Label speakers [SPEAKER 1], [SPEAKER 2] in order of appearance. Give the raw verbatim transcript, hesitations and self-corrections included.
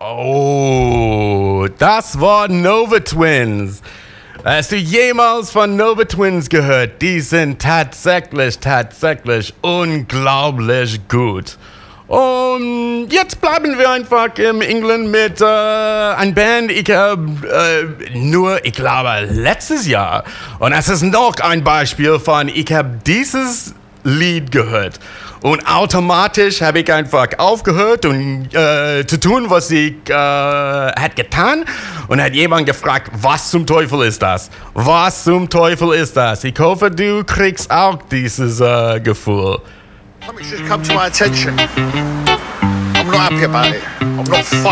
[SPEAKER 1] Oh, das war Nova Twins. Hast du jemals von Nova Twins gehört? Die sind tatsächlich, tatsächlich unglaublich gut. Und jetzt bleiben wir einfach im England mit äh, einer Band, ich habe äh, nur, ich glaube, letztes Jahr. Und es ist noch ein Beispiel von, ich habe dieses Lied gehört. Und automatisch habe ich einfach aufgehört und, äh, zu tun, was ich äh, hat getan. Und hat jemand gefragt, was zum Teufel ist das? Was zum Teufel ist das? Ich hoffe, du kriegst auch dieses äh, Gefühl.
[SPEAKER 2] Something's just come to my attention. I'm not happy about it. I'm not fucking